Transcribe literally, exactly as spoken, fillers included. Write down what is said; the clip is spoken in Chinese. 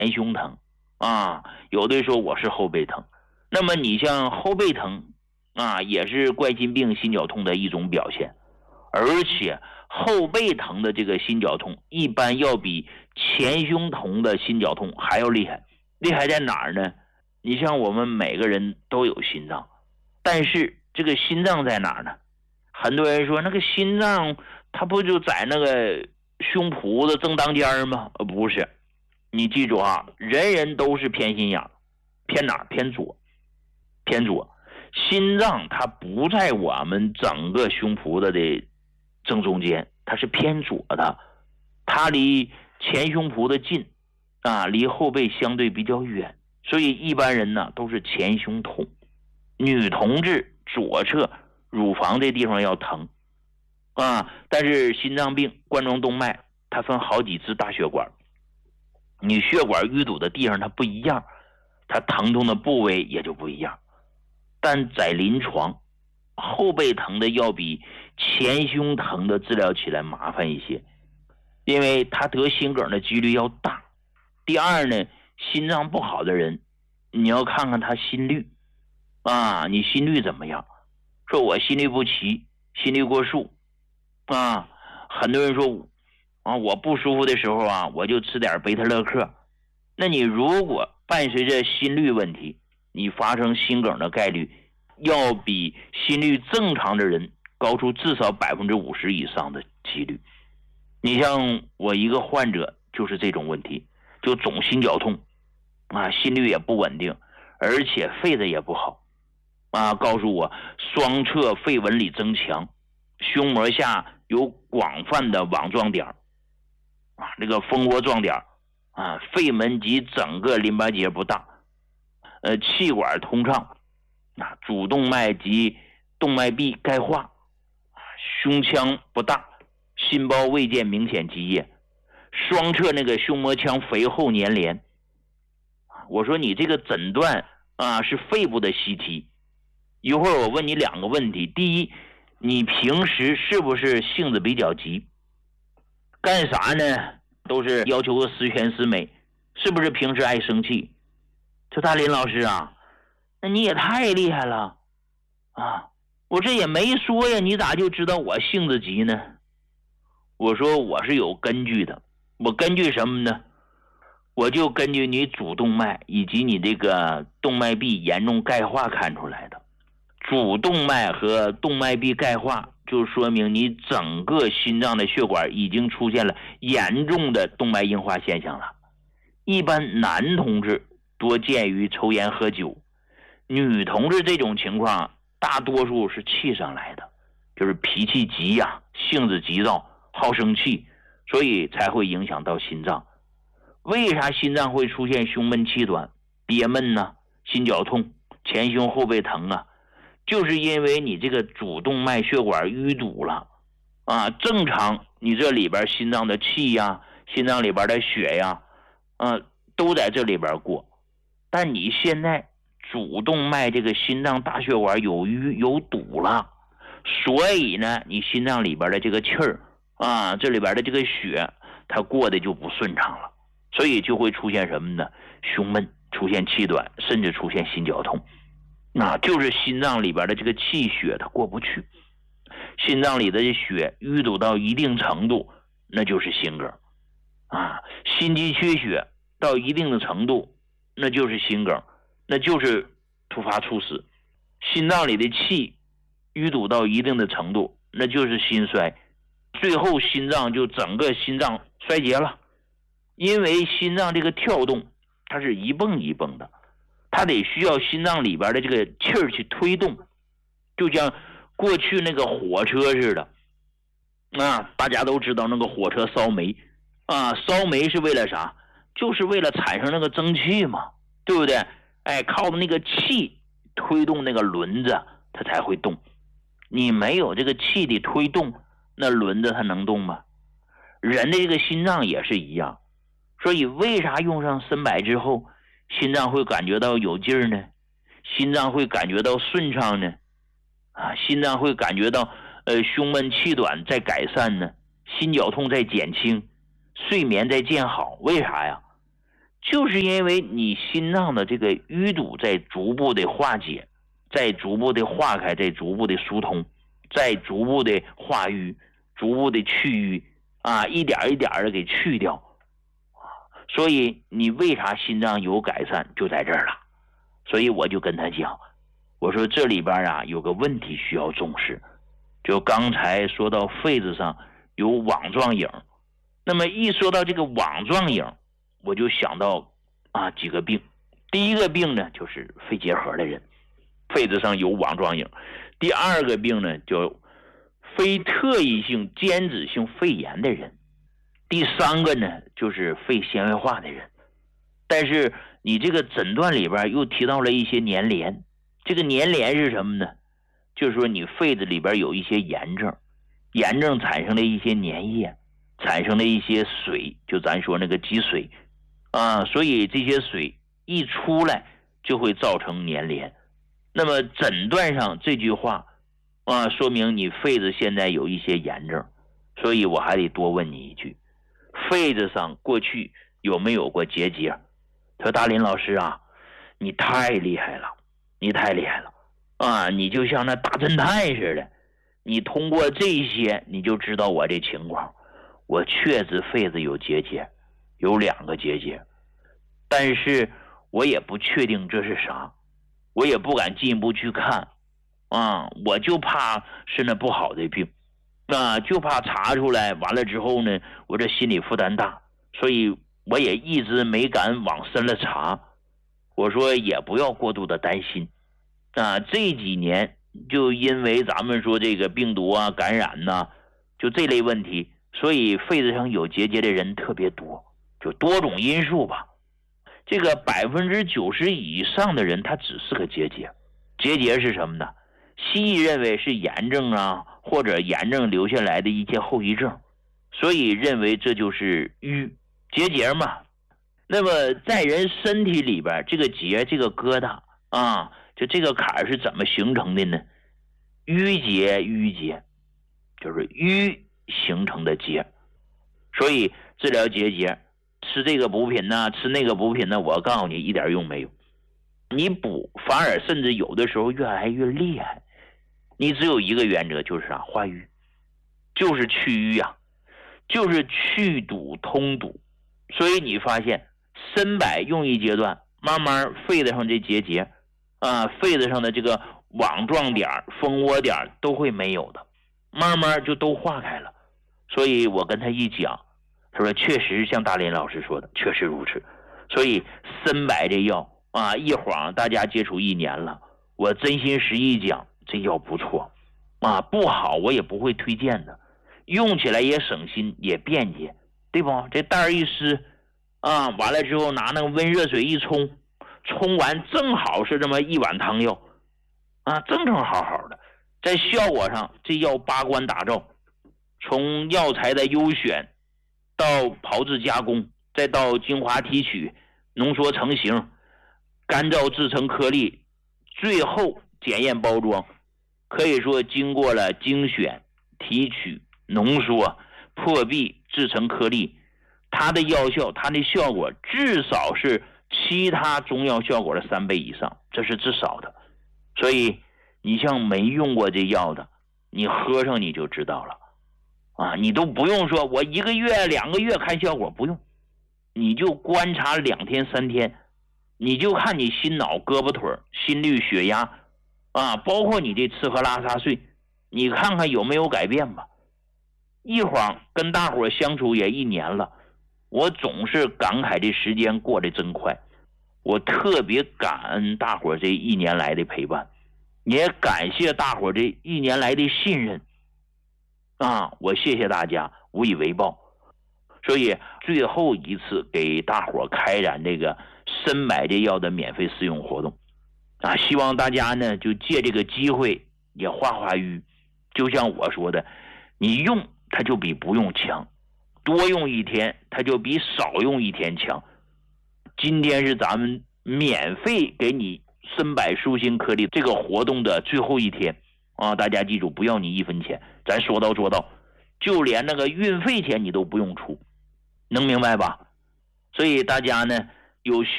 前胸疼啊，有的说我是后背疼。那么你像后背疼啊，也是冠心病心绞痛的一种表现，而且后背疼的这个心绞痛一般要比前胸疼的心绞痛还要厉害。厉害在哪儿呢？你像我们每个人都有心脏，但是这个心脏在哪儿呢？很多人说那个心脏它不就在那个胸脯的正当间吗？不是，你记住啊，人人都是偏心眼，偏哪儿？偏左，偏左。心脏它不在我们整个胸脯的的正中间，它是偏左的，它离前胸脯的近啊，离后背相对比较远，所以一般人呢都是前胸痛。女同志左侧乳房这地方要疼啊，但是心脏病冠状动脉它分好几支大血管，你血管淤堵的地方它不一样，它疼痛的部位也就不一样。但在临床，后背疼的要比前胸疼的治疗起来麻烦一些，因为他得心梗的几率要大。第二呢，心脏不好的人，你要看看他心率啊，你心率怎么样？说我心律不齐，心率过速啊，很多人说啊，我不舒服的时候啊，我就吃点贝塔乐克。那你如果伴随着心率问题，你发生心梗的概率要比心率正常的人高出至少百分之五十以上的几率。你像我一个患者就是这种问题，就总心绞痛啊，心率也不稳定，而且肺的也不好啊，告诉我双侧肺纹理增强，胸膜下有广泛的网状点啊，这个蜂窝状点啊，肺门及整个淋巴结不大，呃，气管通畅啊，主动脉及动脉壁钙化，胸腔不大，心包未见明显积液，双侧那个胸膜腔肥厚粘连。我说你这个诊断啊是肺部的 C T。 一会儿我问你两个问题，第一，你平时是不是性子比较急，干啥呢都是要求个十全十美，是不是平时爱生气？说大林老师啊，那你也太厉害了啊，我这也没说呀，你咋就知道我性子急呢？我说我是有根据的，我根据什么呢？我就根据你主动脉以及你这个动脉壁严重钙化看出来的。主动脉和动脉壁钙化就说明你整个心脏的血管已经出现了严重的动脉硬化现象了。一般男同志多见于抽烟喝酒，女同志这种情况大多数是气上来的，就是脾气急呀、啊，性子急躁，好生气，所以才会影响到心脏。为啥心脏会出现胸闷气短、憋闷呢？心绞痛、前胸后背疼啊，就是因为你这个主动脉血管淤堵了啊。正常你这里边心脏的气呀、心脏里边的血呀，啊，都在这里边过，但你现在主动脉这个心脏大血管有淤有堵了，所以呢，你心脏里边的这个气儿啊，这里边的这个血，它过得就不顺畅了，所以就会出现什么呢？胸闷，出现气短，甚至出现心绞痛。那就是心脏里边的这个气血它过不去，心脏里的血淤堵到一定程度，那就是心梗啊。心肌缺血到一定的程度，那就是心梗，那就是突发猝死。心脏里的气淤堵到一定的程度，那就是心衰，最后心脏就整个心脏衰竭了。因为心脏这个跳动它是一蹦一蹦的，它得需要心脏里边的这个气儿去推动，就像过去那个火车似的啊，大家都知道那个火车烧煤啊，烧煤是为了啥？就是为了产生那个蒸汽嘛，对不对？哎，靠那个气推动那个轮子，它才会动。你没有这个气的推动，那轮子它能动吗？人的这个心脏也是一样，所以为啥用上参柏之后，心脏会感觉到有劲儿呢？心脏会感觉到顺畅呢？啊，心脏会感觉到呃胸闷气短在改善呢，心绞痛在减轻，睡眠在见好。为啥呀？ 就是因为你心脏的这个淤堵在逐步的化解，在逐步的化开，在逐步的疏通，在逐步的化瘀，逐步的去瘀啊，一点一点的给去掉。所以你为啥心脏有改善就在这儿了。所以我就跟他讲，我说这里边啊有个问题需要重视，就刚才说到肺子上有网状影，那么一说到这个网状影，我就想到啊几个病。第一个病呢就是肺结核的人，肺子上有网状影。第二个病呢叫非特异性间质性肺炎的人。第三个呢就是肺纤维化的人。但是你这个诊断里边又提到了一些粘连，这个粘连是什么呢？就是说你肺子里边有一些炎症，炎症产生了一些粘液，产生了一些水，就咱说那个积水啊，所以这些水一出来就会造成粘连。那么诊断上这句话啊，说明你肺子现在有一些炎症，所以我还得多问你一句，肺子上过去有没有过结节？他说大林老师啊，你太厉害了，你太厉害了啊！你就像那大侦探似的，你通过这些你就知道我这情况。我确实肺子有结节，有两个结节，但是我也不确定这是啥，我也不敢进一步去看啊，我就怕是那不好的病啊，就怕查出来完了之后呢，我这心理负担大，所以我也一直没敢往深了查。我说也不要过度的担心啊，这几年就因为咱们说这个病毒啊感染呐、啊，就这类问题，所以肺子上有结节的人特别多，就多种因素吧。这个百分之九十以上的人他只是个结节。结节是什么呢？西医认为是炎症啊，或者炎症留下来的一些后遗症，所以认为这就是瘀结节嘛。那么在人身体里边，这个结这个疙瘩啊，就这个坎是怎么形成的呢？淤结淤结就是瘀形成的结。所以治疗结节吃这个补品呢、啊，吃那个补品呢，我告诉你一点用没有。你补反而甚至有的时候越来越厉害。你只有一个原则，就是啥、啊？化瘀，就是去瘀啊，就是去堵通堵。所以你发现参柏用一阶段，慢慢肺子上这结节啊，肺子上的这个网状点、蜂窝点都会没有的，慢慢就都化开了。所以我跟他一讲，他说确实像大林老师说的，确实如此。所以参柏这药啊，一晃大家接触一年了，我真心实意讲，这药不错啊，不好我也不会推荐的，用起来也省心也便捷，对不？这袋一撕啊，完了之后拿那个温热水一冲，冲完正好是这么一碗汤药啊，正正好好的。在效果上，这药八关打造，从药材的优选到炮制加工，再到精华提取、浓缩成型、干燥制成颗粒，最后检验包装，可以说经过了精选、提取、浓缩、破壁制成颗粒，它的药效、它的效果至少是其他中药效果的三倍以上，这是至少的。所以你像没用过这药的，你喝上你就知道了啊！你都不用说我一个月两个月看效果，不用，你就观察两天三天，你就看你心脑胳膊腿心率血压啊，包括你这吃喝拉撒睡，你看看有没有改变吧。一晃跟大伙相处也一年了，我总是感慨这时间过得真快。我特别感恩大伙这一年来的陪伴，也感谢大伙这一年来的信任啊！我谢谢大家，无以为报。所以最后一次给大伙开展这个参柏这药的免费试用活动啊，希望大家呢就借这个机会也化化瘀。就像我说的，你用它就比不用强，多用一天它就比少用一天强。今天是咱们免费给你参柏舒心颗粒这个活动的最后一天啊！大家记住，不要你一分钱，咱说到做到，就连那个运费钱你都不用出，能明白吧？所以大家呢有需